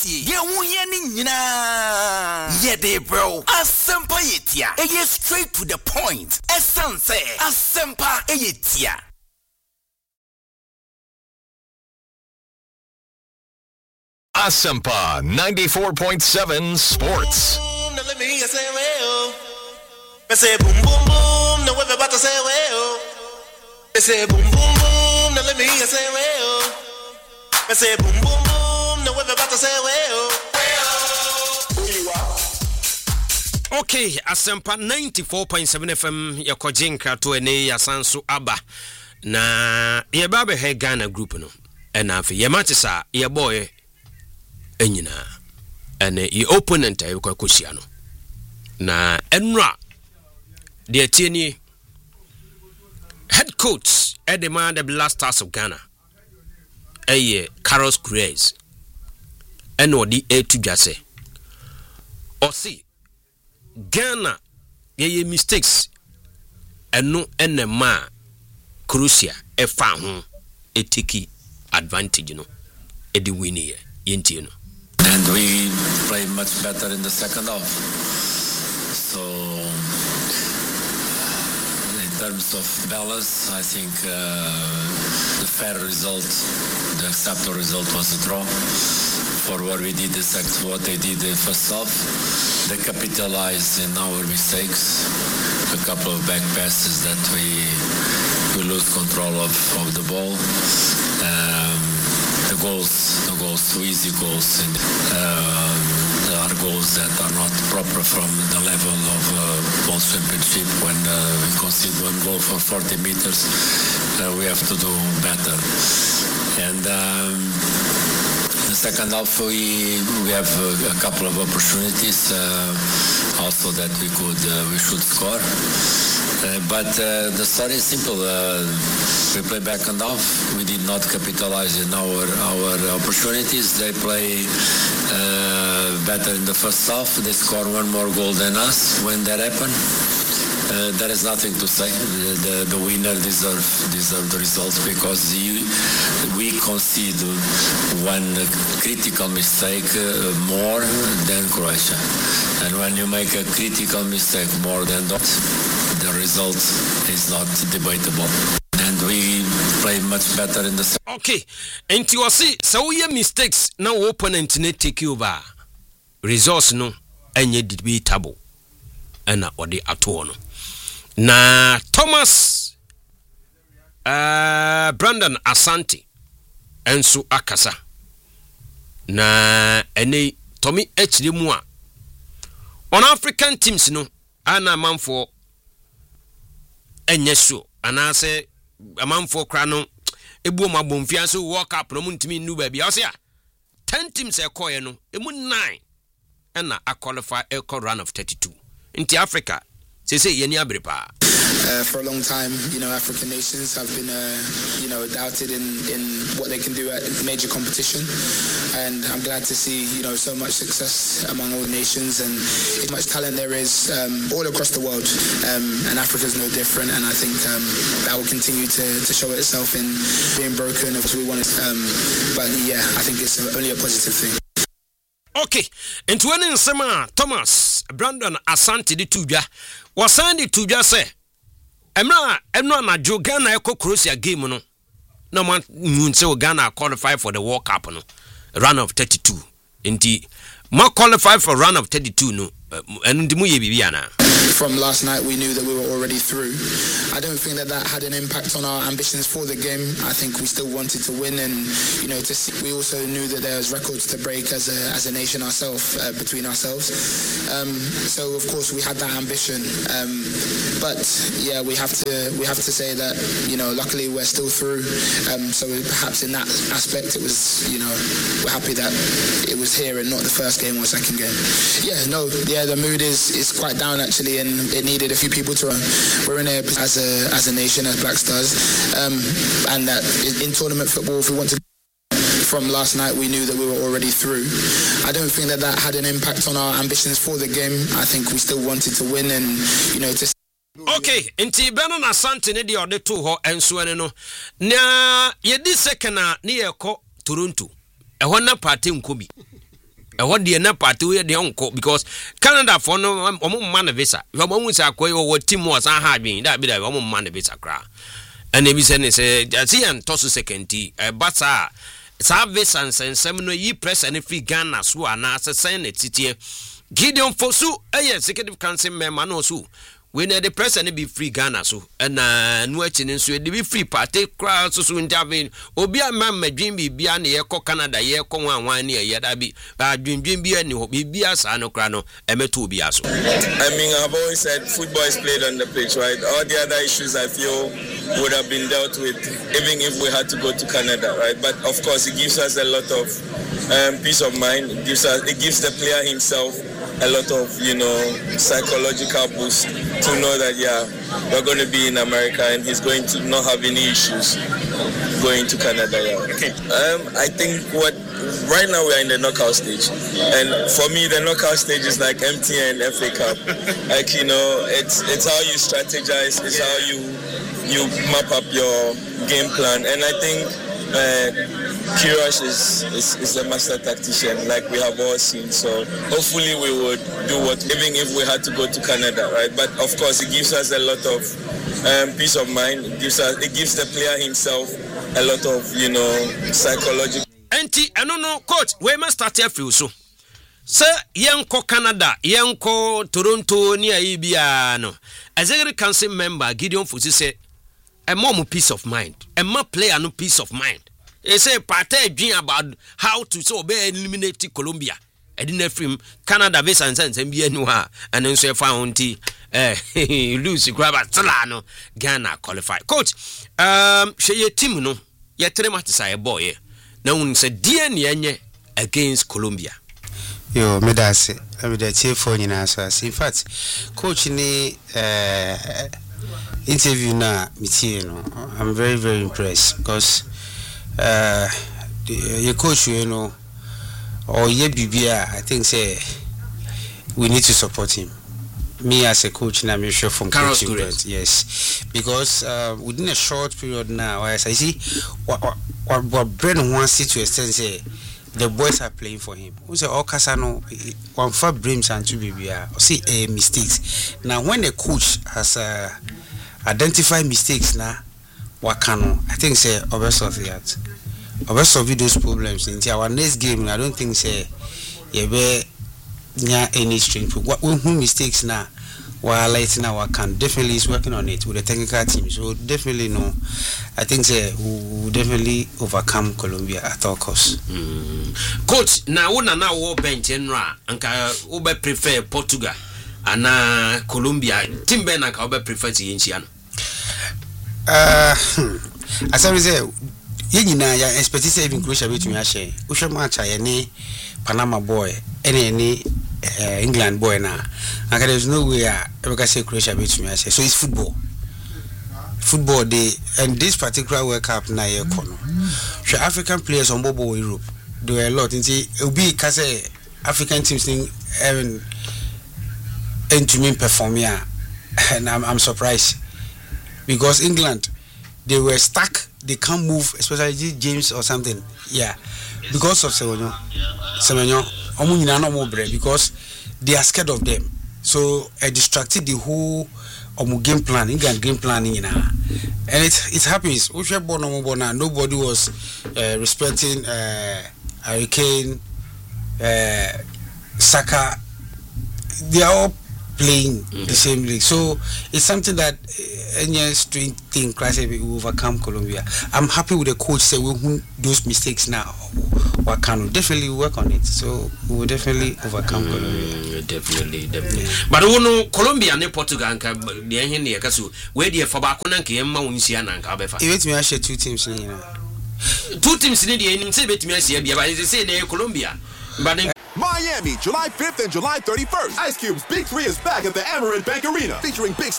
tie ye hu ye ni nyina ye de bro asempa yetia eye straight to the point essence asempa yetia Asempa 94.7 Sports. Now let me hear you say well. I say boom boom boom. Now everybody say well. I say boom boom boom. Now let me hear you say well. I say boom boom boom. Now everybody say well. Okay, Asempa 94.7 FM yakojinka to ene yasanso aba na ye babe he Ghana group no enafe ye matisa ye boy enyina ene ye opponent ay ko kosia no na enra de atieni head coach Edema the Blasters of Ghana Carlos Cruz eno di etudwase osi Ghana ye mistakes eno enema Croatia efa ho etiki advantage no edi win ye yenti no. And we played much better in the second half. So in terms of balance, I think the fair result, the acceptable result was a draw. For what we did, what they did in the first half, they capitalized in our mistakes. A couple of back passes that we lose control of the ball. The goals, 2 easy goals, and there are goals that are not proper from the level of World Championship. When we concede 1 goal for 40 meters, we have to do better. And the second half, we have a couple of opportunities also that we should score. But the story is simple. We play back and off. We did not capitalize in our opportunities. They play better in the first half. They score 1 more goal than us. When that happened, there is nothing to say. The winner deserve the results because we concede 1 critical mistake more than Croatia. And when you make a critical mistake more than that, the result is not debatable. And we played much better in the second. Okay, and you see, so your mistakes now opponent ne take you over. Results no enye debatable. Ena odi ato no. Na Thomas Brandon Asante enso akasa. Na ene Tommy Echiri mu a on African teams no ana manfo enye so ana se amanfo kra no ebu ma bomfia so World Cup no muntimi nu ba bia o se a 10 teams e koye no emu 9 na a qualify a run of 32 into Africa say yeni abre pa. For a long time, African nations have been, doubted in what they can do at major competition, and I'm glad to see, so much success among all the nations and how much talent there is all across the world, and Africa's no different. And I think that will continue to show itself in being broken as we want it. But yeah, I think it's only a positive thing. Okay, and when in summer, Thomas Brandon Asante di tuja was Sandy tuja say. Emra na jo Ghana eko Croatia game no. No man say Ghana qualify for the World Cup no. Run of 32. Inti ma qualify for run of 32 no. Endimu ye bibia na. From last night, we knew that we were already through. I don't think that had an impact on our ambitions for the game. I think we still wanted to win, and to see. We also knew that there was records to break as a nation ourselves, between ourselves. So of course we had that ambition. But yeah, we have to say that luckily we're still through. So perhaps in that aspect, it was we're happy that it was here and not the first game or second game. The mood is quite down actually, and it needed a few people to run. We're in a as a nation, as Black Stars, and that in tournament football, if we want to. From last night, we knew that we were already through. I don't think that had an impact on our ambitions for the game. I think we still wanted to win, and to. Okay, inti Brandon Asante ne de ode to ho enso ene no. Na ye di second na ne ye ko Toronto. E ho na party nkobi. what the na party we the uncle because Canada for no man visa you won't say what team was having that be the man visa cra and they be saying say and toss second tea but service and seminar ye press and free Ghana so na say it Gideon Fosu executive council member no so we need the press and be free Ghana so and no chin so be free party crowd so intervene obi a man madwin bibia na ye ko Canada ye ko wan ne ye da bi ba dwendwen bia ni ho bibia sa no kra no emeto obi aso. I mean, I've always said football is played on the pitch, right? All the other issues I feel would have been dealt with even if we had to go to Canada, right? But of course it gives us a lot of peace of mind. It gives the player himself a lot of, psychological boost to know that, we're going to be in America and he's going to not have any issues going to Canada. I think right now we're in the knockout stage. And for me, the knockout stage is like MTN FA Cup. Like, it's how you strategize, it's how you map up your game plan. And I think Kyrgios is a master tactician, like we have all seen. So hopefully we would do even if we had to go to Canada, right? But of course, it gives us a lot of peace of mind. It gives the player himself a lot of psychological. Auntie, I don't know, coach. We must start here for you, so. Sir, Yanko Canada, Yanko Toronto, near Ibiano. As a council member, Gideon Fosu said, a more peace of mind, a more player no peace of mind. They say party dream about how to so be eliminate Colombia. I didn't film Canada vs and sense and then say found lose grab at Solano Ghana qualify. Coach, she team no ye traumatized a boy. Now one said DNA against Colombia. Yo, me that's it. I mean the chief phone in answers. In fact, coach ni interview na me I'm very, very impressed because your coach, or ye BBA, I think say we need to support him. Me as a coach, and I'm sure from coaching, yes, because within a short period now, as I see, what Brennan wants to extend say the boys are playing for him. Who say all Casano one for Brims and to BBA or see mistakes. Now when the coach has identified mistakes now. Wakano, I think say oversolve that. Oversolve those problems. In our next game, I don't think say any strength. What who mistakes now? While lighting our can definitely is working on it with the technical team. So definitely no. I think say we will definitely overcome Colombia at all costs. Coach, now one na war bench enra anka obe prefer Portugal and Colombia. Team Ben anka obe prefer to Yenchiano. As I say, ya expect say even Croatia between ya share. Usha match any Panama boy, any England boy now. And there's no way I can say Croatia between ya share. So it's football. Football day and this particular World Cup na ye kono. So African players on Bobo Europe do a lot. It'll be cause African teams thing and to me perform here. And I'm surprised. Because England, they were stuck. They can't move, especially James or something. Yeah, because of Semenyo, because they are scared of them. So I distracted the whole game plan, England game planning, and it happens. Nobody was respecting Harry Kane, Saka. They are all playing the same league, so it's something that any strange thing we overcome Colombia. I'm happy with the coach say we those mistakes now. What can definitely work on it, so we will definitely overcome Colombia. Definitely. But we know Colombia and Portugal and the Engineer Casu where the Fabacona came Mounsian and Cabefa. Even me, I share two teams in two teams in the end, say bet me, but they say they're Colombia. But Miami, July 5th and July 31st. Ice Cube's Big 3 is back at the Amerant Bank Arena, featuring big